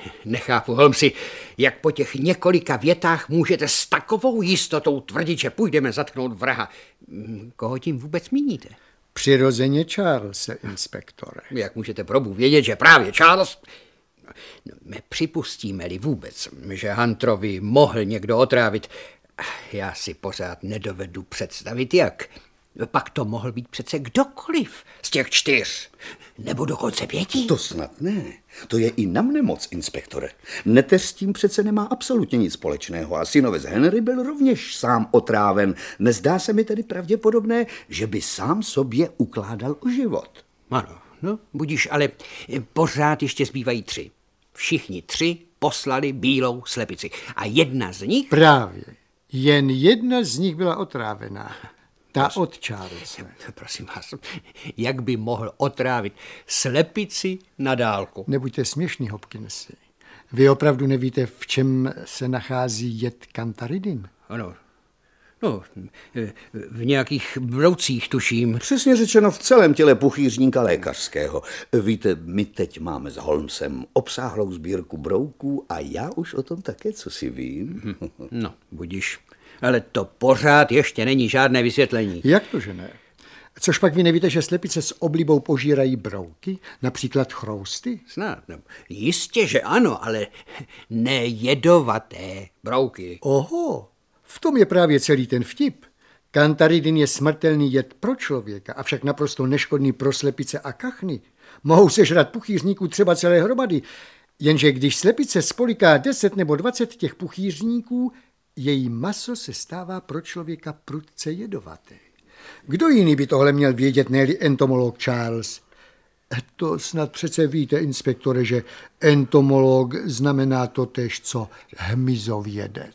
Nechápu, Holmesi, jak po těch několika větách můžete s takovou jistotou tvrdit, že půjdeme zatknout vraha. Koho tím vůbec míníte? Přirozeně Charlese, inspektore. Jak můžete probu vědět, že právě Charles... Připustíme-li vůbec, že Hunterovi mohl někdo otrávit, já si pořád nedovedu představit, jak. Pak to mohl být přece kdokoliv z těch 4, nebo dokonce 5. To snad ne. To je i na mne moc, inspektore. Neteř s tím přece nemá absolutně nic společného a synovec Henry byl rovněž sám otráven. Nezdá se mi tedy pravděpodobné, že by sám sobě ukládal o život. Ano, no, budíš, ale pořád ještě zbývají 3. Všichni 3 poslali bílou slepici. A jedna z nich... Právě. Jen jedna z nich byla otrávená. Ta od Charlese. Prosím vás, jak by mohl otrávit slepici na dálku? Nebuďte směšný, Hopkinsi. Vy opravdu nevíte, v čem se nachází jed kantaridin? Ano. No, v nějakých broucích, tuším. Přesně řečeno v celém těle puchýřníka lékařského. Víte, my teď máme s Holmesem obsáhlou sbírku brouků a já už o tom také cosi vím. No, budíš. Ale to pořád ještě není žádné vysvětlení. Jak to, že ne? Což pak vy nevíte, že slepice s oblibou požírají brouky, například chrousty? Snad, no, jistě, že ano, ale nejedovaté brouky. Oho, v tom je právě celý ten vtip. Kantaridin je smrtelný jed pro člověka, avšak naprosto neškodný pro slepice a kachny. Mohou sežrat puchýřníků třeba celé hromady, jenže když slepice spoliká 10 nebo 20 těch puchýřníků, její maso se stává pro člověka prudce jedovaté. Kdo jiný by tohle měl vědět, ne-li entomolog Charles? To snad přece víte, inspektore, že entomolog znamená totéž, co hmyzovědec.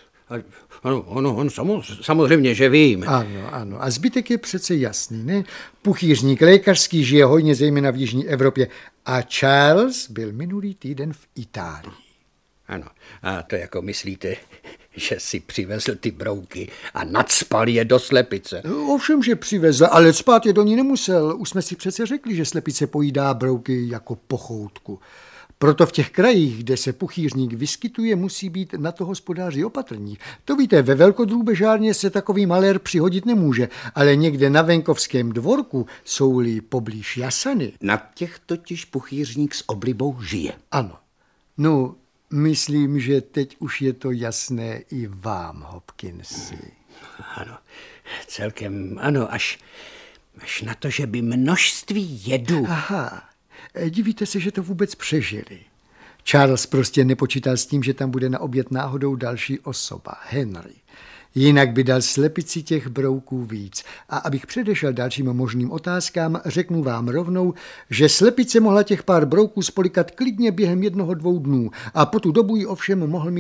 Ano, samozřejmě, že vím. Ano. A zbytek je přece jasný, ne? Puchýřník lékařský žije hojně zejména v jižní Evropě a Charles byl minulý týden v Itálii. Ano, a to jako myslíte, že si přivezl ty brouky a nacpal je do slepice? Ovšem, že přivezl, ale cpát je do ní nemusel. Už jsme si přece řekli, že slepice pojídá brouky jako pochoutku. Proto v těch krajích, kde se puchýřník vyskytuje, musí být na to hospodáři opatrní. To víte, ve velkodrůbežárně se takový malér přihodit nemůže, ale někde na venkovském dvorku jsou-li poblíž jasany. Na těch totiž puchýřník s oblibou žije. Ano. No, myslím, že teď už je to jasné i vám, Hopkinsi. Ano, celkem ano, až na to, že by množství jedu... Aha, divíte se, že to vůbec přežili. Charles prostě nepočítal s tím, že tam bude na oběd náhodou další osoba, Henry. Jinak by dal slepici těch brouků víc. A abych předešel dalším možným otázkám, řeknu vám rovnou, že slepice mohla těch pár brouků spolikat klidně během 1-2 dnů a po tu dobu ji ovšem mohl mít